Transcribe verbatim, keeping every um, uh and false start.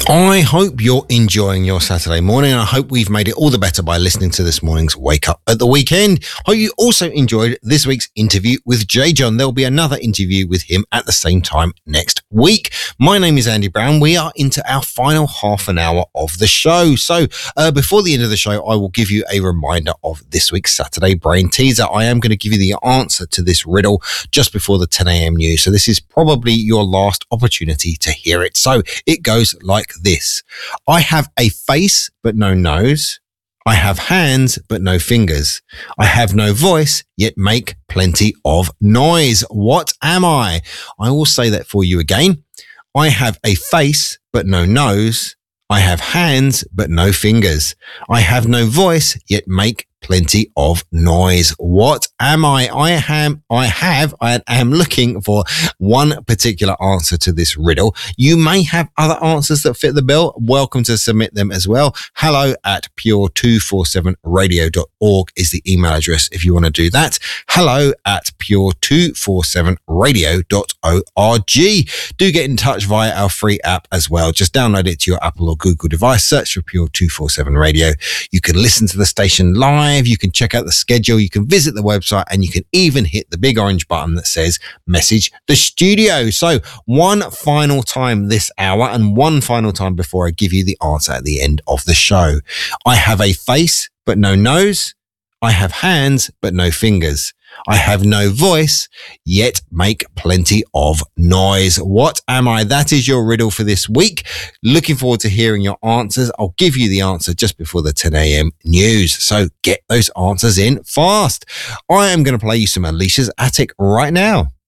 I hope you're enjoying your Saturday morning. I hope we've made it all the better by listening to this morning's Wake Up at the Weekend. Hope you also enjoyed this week's interview with J. John. There'll be another interview with him at the same time next week. My name is Andy Brown. We are into our final half an hour of the show. So uh, before the end of the show, I will give you a reminder of this week's Saturday Brain Teaser. I am going to give you the answer to this riddle just before the ten a.m. news. So this is probably your last opportunity to hear it. So it goes like this. I have a face, but no nose. I have hands, but no fingers. I have no voice, yet make plenty of noise. What am I? I will say that for you again. I have a face, but no nose. I have hands, but no fingers. I have no voice, yet make plenty of noise. What am I? I am, I have, I am looking for one particular answer to this riddle. You may have other answers that fit the bill. Welcome to submit them as well. Hello at pure two forty-seven radio dot org is the email address if you want to do that. Hello at pure two forty-seven radio dot org. Do get in touch via our free app as well. Just download it to your Apple or Google device. Search for Pure two forty-seven Radio. You can listen to the station live. You can check out the schedule. You can visit the website, and you can even hit the big orange button that says message the studio. So one final time this hour and one final time before I give you the answer at the end of the show. I have a face, but no nose. I have hands, but no fingers. I have no voice, yet make plenty of noise. What am I? That is your riddle for this week. Looking forward to hearing your answers. I'll give you the answer just before the ten a.m. news. So get those answers in fast. I am going to play you some Alicia's Attic right now.